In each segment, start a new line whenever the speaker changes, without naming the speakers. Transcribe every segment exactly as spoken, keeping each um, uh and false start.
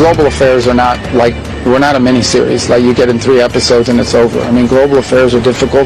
global affairs are not like, we're not a mini-series, like you get in three episodes and it's over. I mean, global affairs are difficult.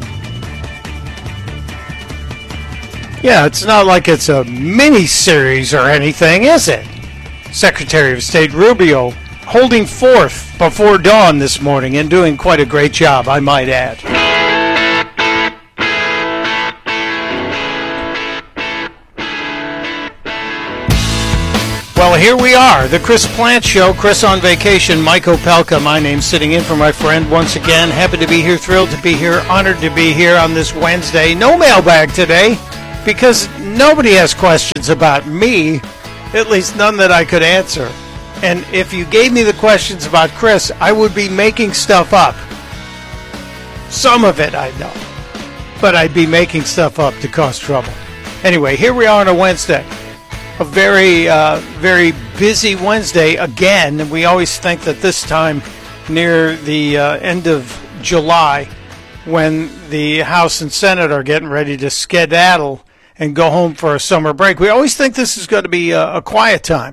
Yeah, it's not like it's a mini-series or anything, is it? Secretary of State Rubio holding forth before dawn this morning and doing quite a great job, I might add. Well, here we are, the Chris Plante Show. Chris on vacation, Mike Opelka, my name, sitting in for my friend once again. Happy to be here, thrilled to be here, honored to be here on this Wednesday. No mailbag today because nobody has questions about me, at least none that I could answer. And if you gave me the questions about Chris, I would be making stuff up. Some of it I know, but I'd be making stuff up to cause trouble. Anyway, here we are on a Wednesday. A very, uh, very busy Wednesday again. We always think that this time near the uh, end of July, when the House and Senate are getting ready to skedaddle and go home for a summer break, we always think this is going to be a, a quiet time.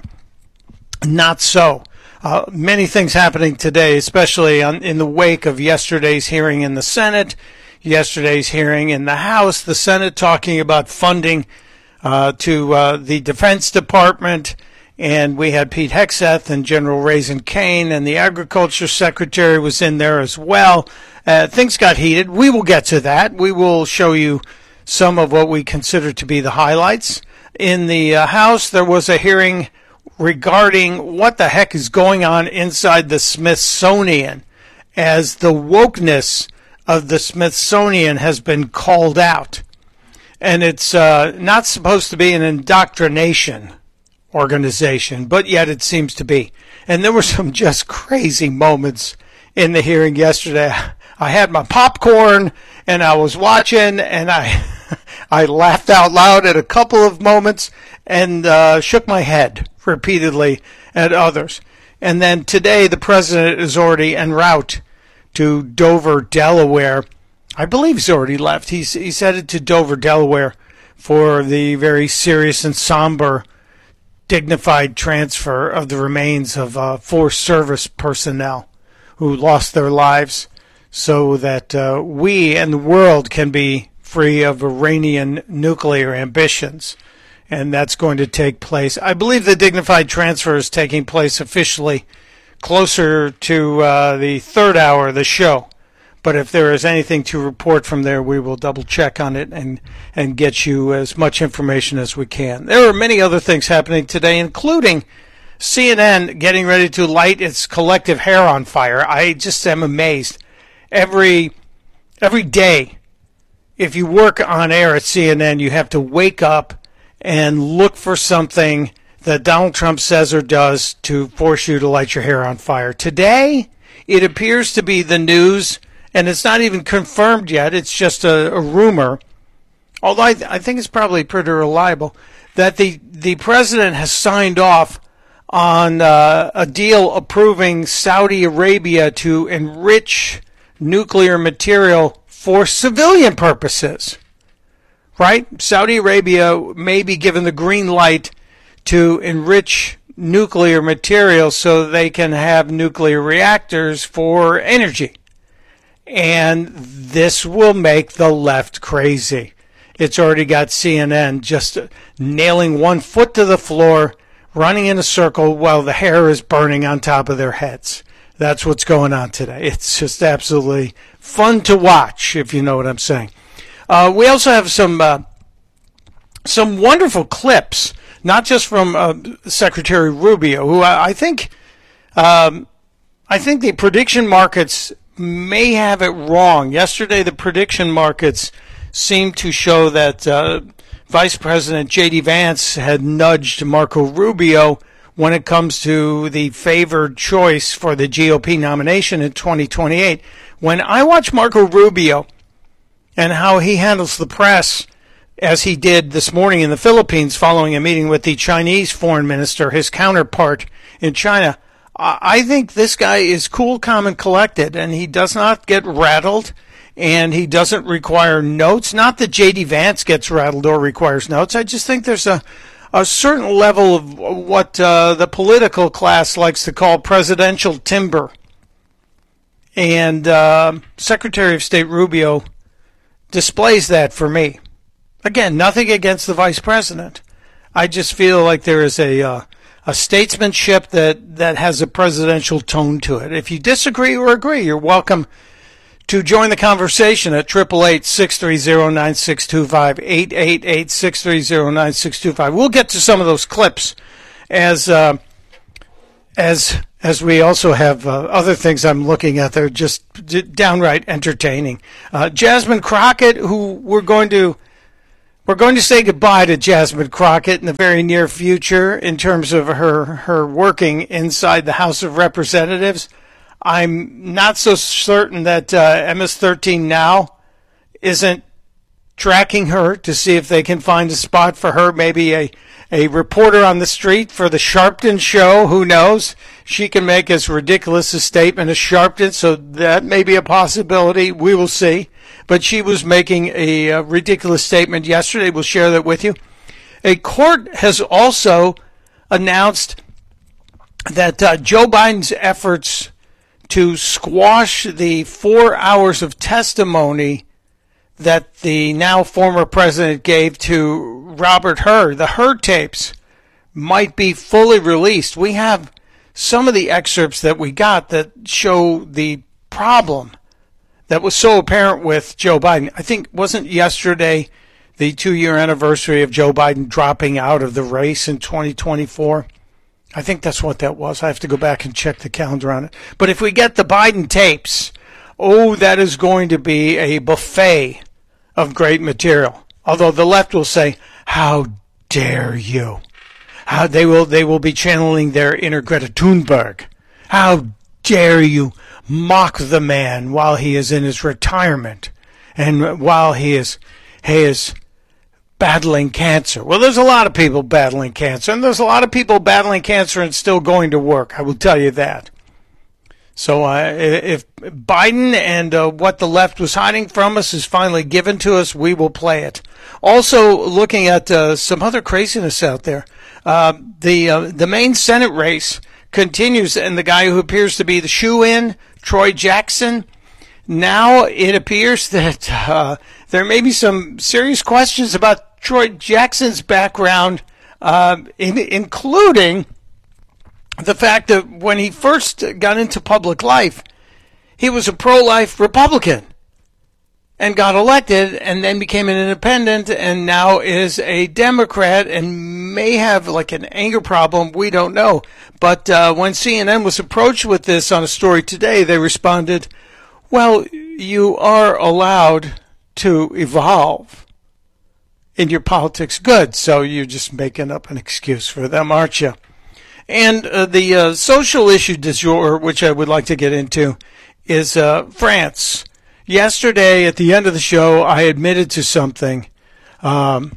Not so. Uh, many things happening today, especially on, in the wake of yesterday's hearing in the Senate, yesterday's hearing in the House, the Senate talking about funding Uh, to uh, the Defense Department, and we had Pete Hegseth and General Raisin Cain, and the Agriculture Secretary was in there as well. Uh, things got heated. We will get to that. We will show you some of what we consider to be the highlights. In the uh, House, there was a hearing regarding what the heck is going on inside the Smithsonian, as the wokeness of the Smithsonian has been called out. And it's uh, not supposed to be an indoctrination organization, but yet it seems to be. And there were some just crazy moments in the hearing yesterday. I had my popcorn, and I was watching, and I I laughed out loud at a couple of moments and uh, shook my head repeatedly at others. And then today the president is already en route to Dover, Delaware. I believe he's already left. He's he's headed to Dover, Delaware for the very serious and somber, dignified transfer of the remains of uh, four service personnel who lost their lives so that uh, we and the world can be free of Iranian nuclear ambitions. And that's going to take place. I believe the dignified transfer is taking place officially closer to uh, the third hour of the show. But if there is anything to report from there, we will double check on it and, and get you as much information as we can. There are many other things happening today, including C N N getting ready to light its collective hair on fire. I just am amazed. Every every day, if you work on air at C N N, you have to wake up and look for something that Donald Trump says or does to force you to light your hair on fire. Today, it appears to be the news. And it's not even confirmed yet. It's just a, a rumor, although I, th- I think it's probably pretty reliable, that the, the president has signed off on uh, a deal approving Saudi Arabia to enrich nuclear material for civilian purposes. Right? Saudi Arabia may be given the green light to enrich nuclear material so they can have nuclear reactors for energy. And this will make the left crazy. It's already got C N N just nailing one foot to the floor, running in a circle while the hair is burning on top of their heads. That's what's going on today. It's just absolutely fun to watch, if you know what I'm saying. Uh, we also have some uh, some wonderful clips, not just from uh, Secretary Rubio, who I, I think um, I think the prediction markets may have it wrong. Yesterday, the prediction markets seemed to show that uh, Vice President J D Vance had nudged Marco Rubio when it comes to the favored choice for the G O P nomination in twenty twenty-eight. When I watch Marco Rubio and how he handles the press, as he did this morning in the Philippines following a meeting with the Chinese foreign minister, his counterpart in China, I think this guy is cool, calm, and collected, and he does not get rattled, and he doesn't require notes. Not that J D Vance gets rattled or requires notes. I just think there's a, a certain level of what uh, the political class likes to call presidential timber. And uh, Secretary of State Rubio displays that for me. Again, nothing against the vice president. I just feel like there is a uh, a statesmanship that, that has a presidential tone to it. If you disagree or agree, you're welcome to join the conversation at eight eight eight, six three zero, nine six two five, eight eight eight, six three zero, nine six two five. We'll get to some of those clips as uh, as as we also have uh, other things I'm looking at that are just d- downright entertaining. Uh, Jasmine Crockett, who we're going to we're going to say goodbye to Jasmine Crockett in the very near future in terms of her her working inside the House of Representatives. I'm not so certain that uh, M S thirteen Now isn't tracking her to see if they can find a spot for her, maybe a, a reporter on the street for the Sharpton show. Who knows? She can make as ridiculous a statement as Sharpton, so that may be a possibility. We will see. But she was making a, a ridiculous statement yesterday. We'll share that with you. A court has also announced that uh, Joe Biden's efforts to squash the four hours of testimony that the now former president gave to Robert Hur, the Hur tapes, might be fully released. We have some of the excerpts that we got that show the problem that was so apparent with Joe Biden. I think, wasn't yesterday the two-year anniversary of Joe Biden dropping out of the race in twenty twenty-four? I think that's what that was. I have to go back and check the calendar on it. But if we get the Biden tapes, oh, that is going to be a buffet of great material. Although the left will say, how dare you? How they will they will be channeling their inner Greta Thunberg. How dare you mock the man while he is in his retirement and while he is he is battling cancer. Well, there's a lot of people battling cancer, and there's a lot of people battling cancer and still going to work. I will tell you that. So uh, if Biden and uh, what the left was hiding from us is finally given to us, we will play it. Also, looking at uh, some other craziness out there, uh, the uh, the main Senate race continues, and the guy who appears to be the shoe-in, Troy Jackson, now it appears that uh, there may be some serious questions about Troy Jackson's background, uh, in, including the fact that when he first got into public life, he was a pro-life Republican and got elected and then became an independent and now is a Democrat and may have like an anger problem. We don't know. But uh, when C N N was approached with this on a story today, they responded, well, you are allowed to evolve in your politics. Good. So you're just making up an excuse for them, aren't you? And uh, the uh, social issue du jour, which I would like to get into, is uh, France. Yesterday, at the end of the show, I admitted to something. Um,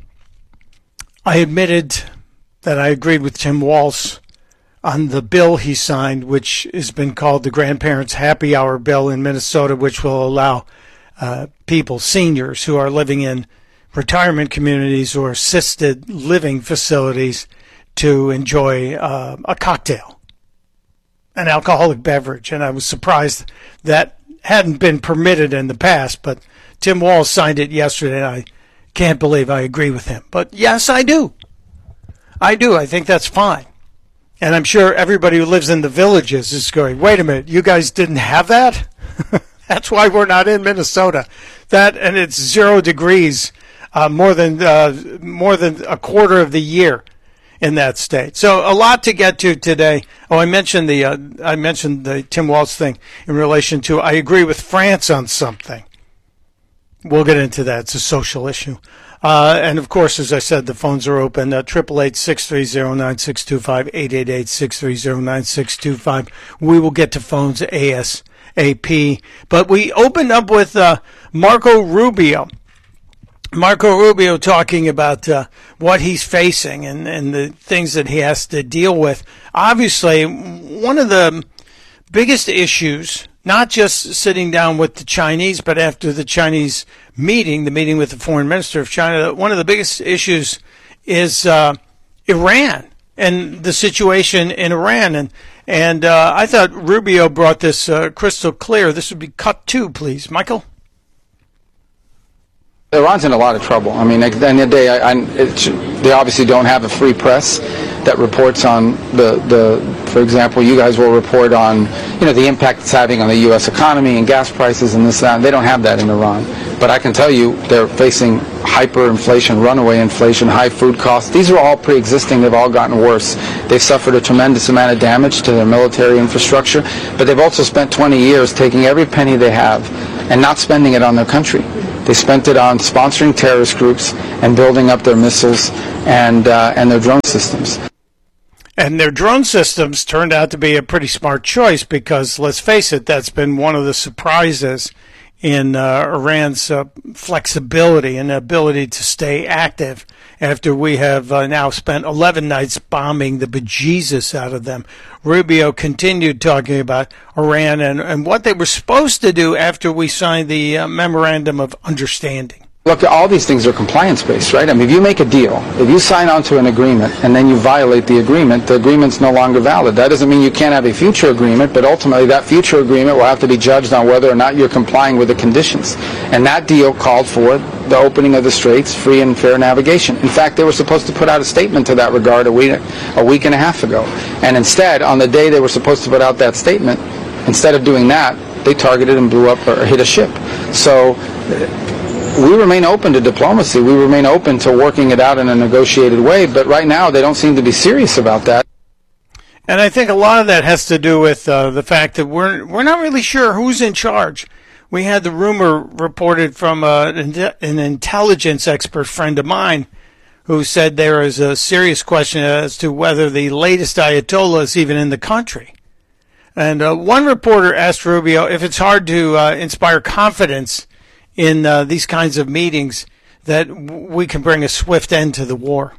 I admitted that I agreed with Tim Walz on the bill he signed, which has been called the Grandparents' Happy Hour Bill in Minnesota, which will allow uh, people, seniors who are living in retirement communities or assisted living facilities, to enjoy uh, a cocktail, an alcoholic beverage. And I was surprised that hadn't been permitted in the past, but Tim Walz signed it yesterday, and I can't believe I agree with him. But yes, I do. I do. I think that's fine. And I'm sure everybody who lives in the villages is going, wait a minute, you guys didn't have that? That's why we're not in Minnesota. That, and it's zero degrees uh, more than uh, more than a quarter of the year in that state. So a lot to get to today. Oh, I mentioned the uh, I mentioned the Tim Walz thing in relation to I agree with France on something. We'll get into that. It's a social issue. Uh, and of course, as I said, the phones are open. Uh, eight eight eight, six three zero, nine six two five, eight eight eight, six three zero, nine six two five. We will get to phones ASAP. But we opened up with uh, Marco Rubio. Marco Rubio talking about uh, what he's facing and, and the things that he has to deal with. Obviously, one of the biggest issues, not just sitting down with the Chinese, but after the Chinese meeting, the meeting with the foreign minister of China, one of the biggest issues is uh, Iran and the situation in Iran. And and uh, I thought Rubio brought this uh, crystal clear. This would be cut two, please. Michael?
Iran's in a lot of trouble. I mean, at the end of the day, I, I, it, they obviously don't have a free press that reports on the, the, for example, you guys will report on, you know, the impact it's having on the U S economy and gas prices and this, that. And they don't have that in Iran. But I can tell you they're facing hyperinflation, runaway inflation, high food costs. These are all pre-existing. They've all gotten worse. They've suffered a tremendous amount of damage to their military infrastructure, but they've also spent twenty years taking every penny they have and not spending it on their country. They spent it on sponsoring terrorist groups and building up their missiles and uh, and their drone systems.
And their drone systems turned out to be a pretty smart choice because, let's face it, that's been one of the surprises in uh, Iran's uh, flexibility and ability to stay active after we have uh, now spent eleven nights bombing the bejesus out of them. Rubio continued talking about Iran and, and what they were supposed to do after we signed the uh, Memorandum of Understanding.
Look, all these things are compliance-based, right? I mean, if you make a deal, if you sign on to an agreement and then you violate the agreement, the agreement's no longer valid. That doesn't mean you can't have a future agreement, but ultimately that future agreement will have to be judged on whether or not you're complying with the conditions. And that deal called for the opening of the straits, free and fair navigation. In fact, they were supposed to put out a statement to that regard a week, a week and a half ago. And instead, on the day they were supposed to put out that statement, instead of doing that, they targeted and blew up or hit a ship. So we remain open to diplomacy. We remain open to working it out in a negotiated way. But right now, they don't seem to be serious about that.
And I think a lot of that has to do with uh, the fact that we're we're not really sure who's in charge. We had the rumor reported from uh, an intelligence expert friend of mine who said there is a serious question as to whether the latest Ayatollah is even in the country. And uh, one reporter asked Rubio if it's hard to uh, inspire confidence in uh, these kinds of meetings that we can bring a swift end to the war.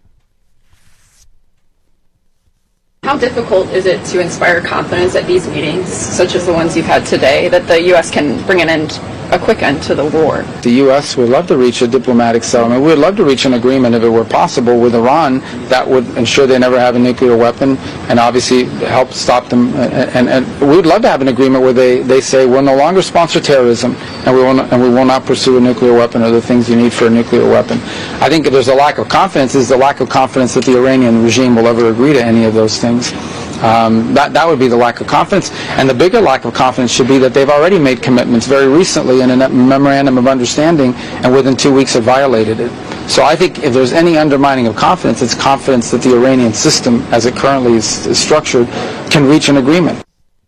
How difficult is it to inspire confidence at these meetings, such as the ones you've had today, that the U S can bring an end, a quick end to the war?
The U S would love to reach a diplomatic settlement. We would love to reach an agreement if it were possible with Iran that would ensure they never have a nuclear weapon and obviously help stop them. And, and, and we would love to have an agreement where they, they say we'll no longer sponsor terrorism and we will not, and we will not pursue a nuclear weapon or the things you need for a nuclear weapon. I think if there's a lack of confidence, is the lack of confidence that the Iranian regime will ever agree to any of those things. Um, that, that would be the lack of confidence. And the bigger lack of confidence should be that they've already made commitments very recently in a memorandum of understanding and within two weeks have violated it. So I think if there's any undermining of confidence, it's confidence that the Iranian system, as it currently is, is structured, can reach an agreement.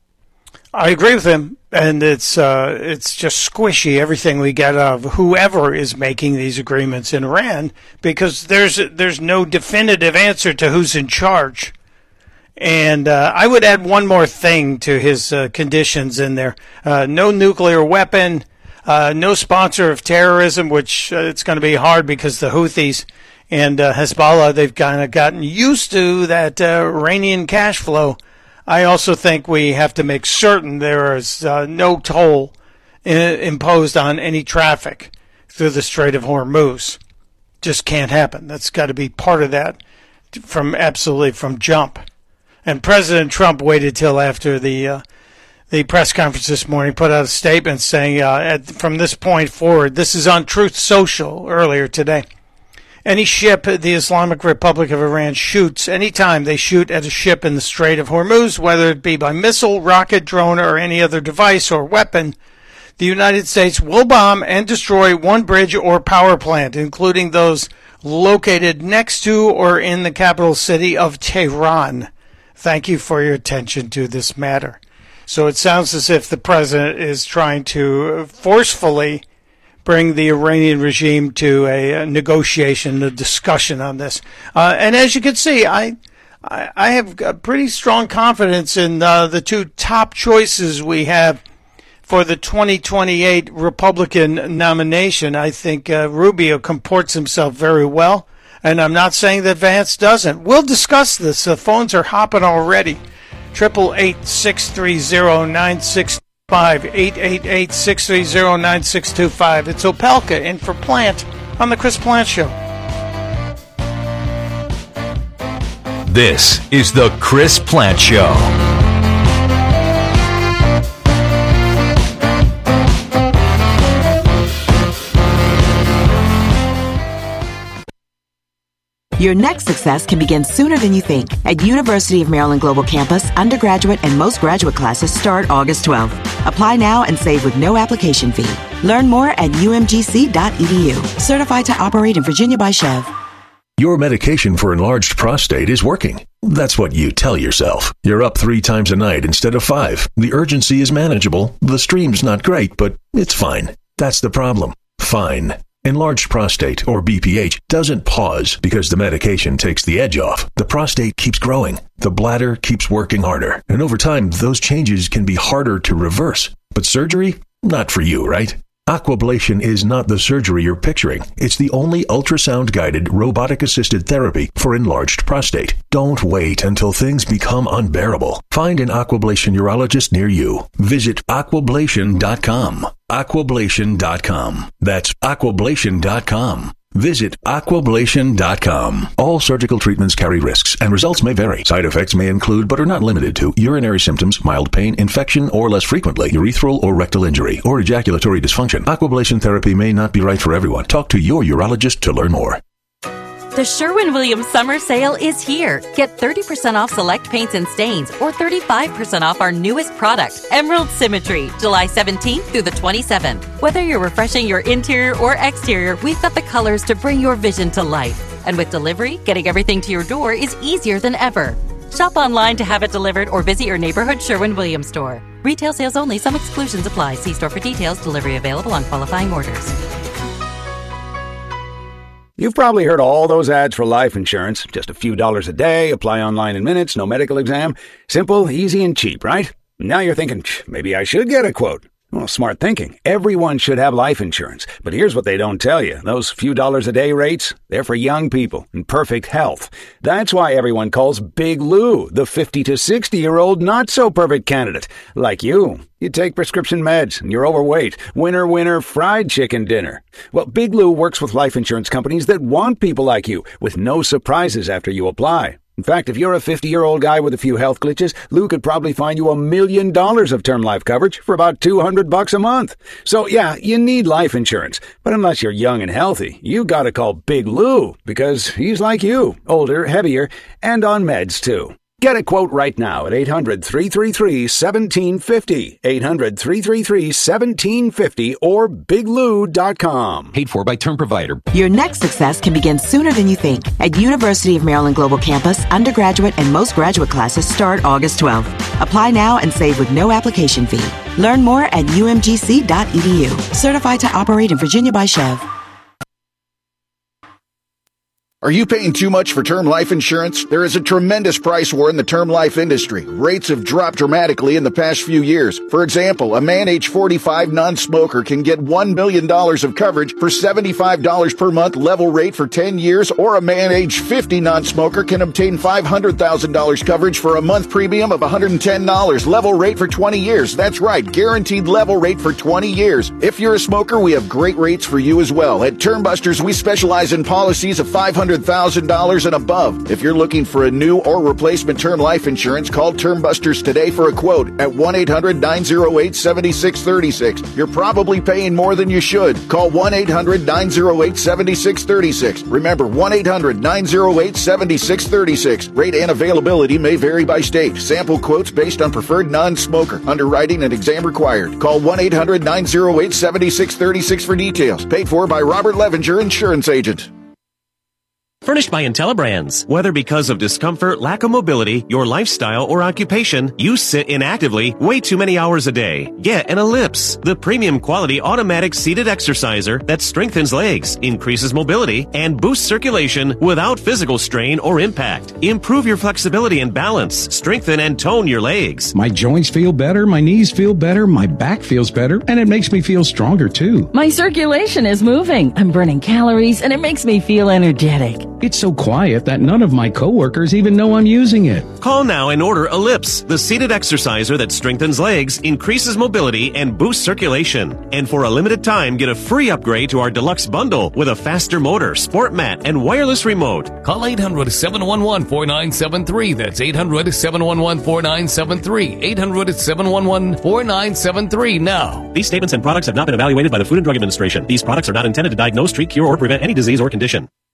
I agree with him, and it's uh, it's just squishy, everything we get out of whoever is making these agreements in Iran, because there's there's no definitive answer to who's in charge. And uh, I would add one more thing to his uh, conditions in there. Uh, no nuclear weapon, uh, no sponsor of terrorism, which uh, it's going to be hard because the Houthis and uh, Hezbollah, they've kind of gotten used to that uh, Iranian cash flow. I also think we have to make certain there is uh, no toll in, imposed on any traffic through the Strait of Hormuz. Just can't happen. That's got to be part of that from absolutely from jump. And President Trump waited till after the uh, the press conference this morning, put out a statement saying, uh, at, from this point forward, this is on Truth Social earlier today. Any ship the Islamic Republic of Iran shoots, anytime they shoot at a ship in the Strait of Hormuz, whether it be by missile, rocket, drone, or any other device or weapon, the United States will bomb and destroy one bridge or power plant, including those located next to or in the capital city of Tehran. Thank you for your attention to this matter. So it sounds as if the president is trying to forcefully bring the Iranian regime to a, a negotiation, a discussion on this. Uh, and as you can see, I, I, I have a pretty strong confidence in uh, the two top choices we have for the twenty twenty-eight Republican nomination. I think uh, Rubio comports himself very well. And I'm not saying that Vance doesn't. We'll discuss this. The phones are hopping already. eight eight eight, six three zero, nine six two five. eight eight eight, six three zero, nine six two five. It's Opelka in for Plant on the Chris Plant Show.
This is the Chris Plante Show.
Your next success can begin sooner than you think. At University of Maryland Global Campus, undergraduate and most graduate classes start August twelfth. Apply now and save with no application fee. Learn more at u m g c dot e d u. Certified to operate in Virginia by Chev.
Your medication for enlarged prostate is working. That's what you tell yourself. You're up three times a night instead of five. The urgency is manageable. The stream's not great, but it's fine. That's the problem. Fine. Enlarged prostate, or B P H, doesn't pause because the medication takes the edge off. The prostate keeps growing. The bladder keeps working harder. And over time, those changes can be harder to reverse. But surgery? Not for you, right? Aquablation is not the surgery you're picturing. It's the only ultrasound-guided, robotic-assisted therapy for enlarged prostate. Don't wait until things become unbearable. Find an Aquablation urologist near you. Visit aquablation dot com. aquablation dot com. That's aquablation dot com. Visit aquablation dot com. All surgical treatments carry risks, and results may vary. Side effects may include, but are not limited to, urinary symptoms, mild pain, infection, or less frequently, urethral or rectal injury, or ejaculatory dysfunction. Aquablation therapy may not be right for everyone. Talk to your urologist to learn more.
The Sherwin-Williams Summer Sale is here. Get thirty percent off select paints and stains, or thirty-five percent off our newest product, Emerald Symmetry, July seventeenth through the twenty-seventh. Whether you're refreshing your interior or exterior, we've got the colors to bring your vision to life. And with delivery, getting everything to your door is easier than ever. Shop online to have it delivered or visit your neighborhood Sherwin-Williams store. Retail sales only. Some exclusions apply. See store for details. Delivery available on qualifying orders.
You've probably heard all those ads for life insurance. Just a few dollars a day, apply online in minutes, no medical exam. Simple, easy, and cheap, right? Now you're thinking, maybe I should get a quote. Well, smart thinking. Everyone should have life insurance. But here's what they don't tell you. Those few dollars a day rates, they're for young people in perfect health. That's why everyone calls Big Lou the fifty to sixty-year-old not-so-perfect candidate. Like you. You take prescription meds, and you're overweight. Winner, winner, fried chicken dinner. Well, Big Lou works with life insurance companies that want people like you, with no surprises after you apply. In fact, if you're a fifty-year-old guy with a few health glitches, Lou could probably find you a million dollars of term life coverage for about two hundred bucks a month. So yeah, you need life insurance. But unless you're young and healthy, you gotta call Big Lou, because he's like you, older, heavier, and on meds too. Get a quote right now at eight hundred, three three three, one seven five zero, eight hundred, three three three, one seven five zero, or big lou dot com.
Paid for by term provider.
Your next success can begin sooner than you think. At University of Maryland Global Campus, undergraduate and most graduate classes start August twelfth. Apply now and save with no application fee. Learn more at u m g c dot e d u. Certified to operate in Virginia by Chev.
Are you paying too much for term life insurance? There is a tremendous price war in the term life industry. Rates have dropped dramatically in the past few years. For example, a man age forty-five non-smoker can get one million dollars of coverage for seventy-five dollars per month level rate for ten years, or a man age fifty non-smoker can obtain five hundred thousand dollars coverage for a month premium of one hundred ten dollars level rate for twenty years. That's right, guaranteed level rate for twenty years. If you're a smoker, we have great rates for you as well. At Term Busters, we specialize in policies of five hundred thousand dollars and above. If you're looking for a new or replacement term life insurance, call Term Busters today for a quote at one eight hundred, nine oh eight, seven six three six. You're probably paying more than you should. Call one eight hundred, nine oh eight, seven six three six. Remember, one eight hundred, nine oh eight, seven six three six. Rate and availability may vary by state. Sample quotes based on preferred non-smoker. Underwriting and exam required. Call one eight hundred, nine oh eight, seven six three six for details. Paid for by Robert Levinger, Insurance Agent.
Furnished by IntelliBrands. Whether because of discomfort, lack of mobility, your lifestyle, or occupation, you sit inactively way too many hours a day. Get an Ellipse, the premium quality automatic seated exerciser that strengthens legs, increases mobility, and boosts circulation without physical strain or impact. Improve your flexibility and balance, strengthen and tone your legs.
My joints feel better, my knees feel better, my back feels better, and it makes me feel stronger too.
My circulation is moving. I'm burning calories, and it makes me feel energetic.
It's so quiet that none of my coworkers even know I'm using it.
Call now and order Ellipse, the seated exerciser that strengthens legs, increases mobility, and boosts circulation. And for a limited time, get a free upgrade to our deluxe bundle with a faster motor, sport mat, and wireless remote.
Call eight hundred, seven one one, four nine seven three. That's eight hundred, seven one one, four nine seven three. eight hundred, seven one one, four nine seven three now.
These statements and products have not been evaluated by the Food and Drug Administration. These products are not intended to diagnose, treat, cure, or prevent any disease or condition.